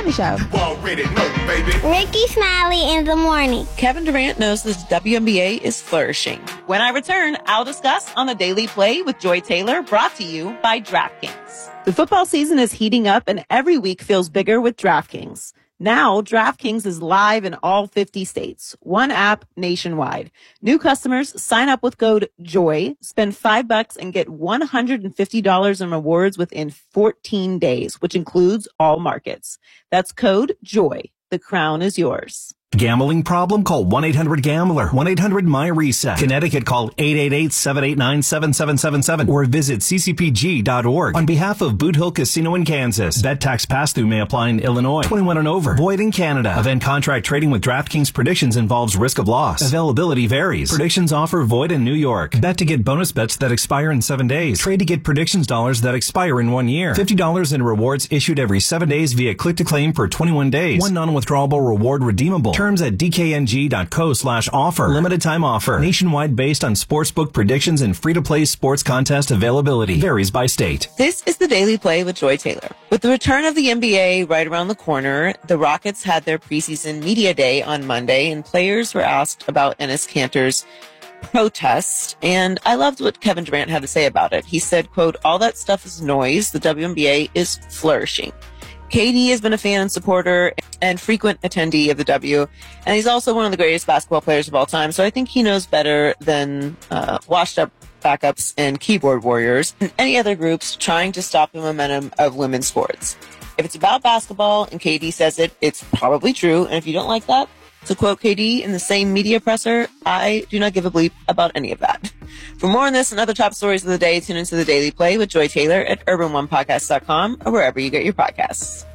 Show. Already know, baby. Ricky Smiley in the morning. Kevin Durant knows the WNBA is flourishing. When I return, I'll discuss on the Daily Play with Joy Taylor, brought to you by DraftKings. The football season is heating up and every week feels bigger with DraftKings. Now, DraftKings is live in all 50 states. One app nationwide. New customers sign up with code JOY, spend $5 and get $150 in rewards within 14 days, which includes all markets. That's code JOY. The crown is yours. Gambling problem? Call 1-800-GAMBLER. 1-800-MY-RESET. Connecticut, call 888-789-7777 or visit ccpg.org. On behalf of Boot Hill Casino in Kansas, bet tax pass-through may apply in Illinois. 21 and over. Void in Canada. Event contract trading with DraftKings predictions involves risk of loss. Availability varies. Predictions offer void in New York. Bet to get bonus bets that expire in 7 days. Trade to get predictions dollars that expire in 1 year. $50 in rewards issued every 7 days via click-to-claim for 21 days. One non-withdrawable reward redeemable. Terms at dkng.co/offer. Limited time offer. Nationwide based on sportsbook predictions and free-to-play sports contest availability. Varies by state. This is the Daily Play with Joy Taylor. With the return of the NBA right around the corner, the Rockets had their preseason media day on Monday, and players were asked about Enes Kanter's protest, and I loved what Kevin Durant had to say about it. He said, quote, "All that stuff is noise. The WNBA is flourishing." KD has been a fan and supporter and frequent attendee of the W, and he's also one of the greatest basketball players of all time, so I think he knows better than washed-up backups and keyboard warriors and any other groups trying to stop the momentum of women's sports. If it's about basketball and KD says it, it's probably true, and if you don't like that, to quote KD in the same media presser, I do not give a bleep about any of that. For more on this and other top stories of the day, tune into the Daily Play with Joy Taylor at urban1podcast.com or wherever you get your podcasts.